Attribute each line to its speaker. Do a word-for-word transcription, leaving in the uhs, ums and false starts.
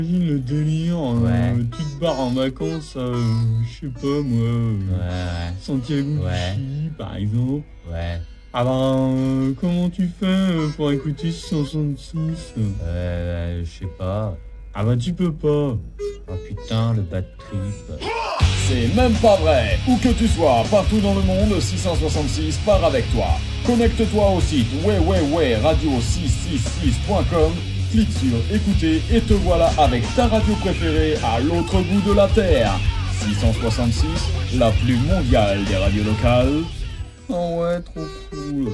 Speaker 1: Imagine le délire,
Speaker 2: Ouais.
Speaker 1: euh, tu te barres en vacances, euh, je sais pas moi, euh,
Speaker 2: Ouais, ouais,
Speaker 1: Santiago
Speaker 2: Ouais.
Speaker 1: du Chili par exemple.
Speaker 2: ouais.
Speaker 1: Ah ben, euh, comment tu fais euh, pour écouter six cent soixante-six?
Speaker 2: Euh, je sais pas.
Speaker 1: Ah bah tu peux pas.
Speaker 2: Oh putain, le bad trip.
Speaker 3: C'est même pas vrai. Où que tu sois, partout dans le monde, six cent soixante-six part avec toi. Connecte-toi au site ouais ouais ouais radio six cent soixante-six point com, clique sur écouter et te voilà avec ta radio préférée à l'autre bout de la terre. six cent soixante-six, la plus mondiale des radios locales.
Speaker 1: Oh ouais, trop cool.